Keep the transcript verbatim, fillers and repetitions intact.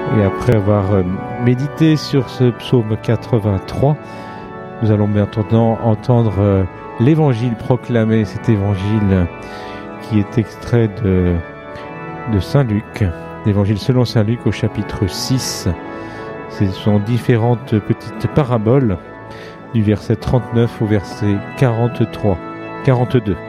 Et après avoir médité sur ce psaume quatre-vingt-trois, nous allons maintenant entendre l'évangile proclamé, cet évangile qui est extrait de, de Saint Luc, l'évangile selon Saint Luc au chapitre six. Ce sont différentes petites paraboles du verset trente-neuf au verset quarante-trois, quarante-deux.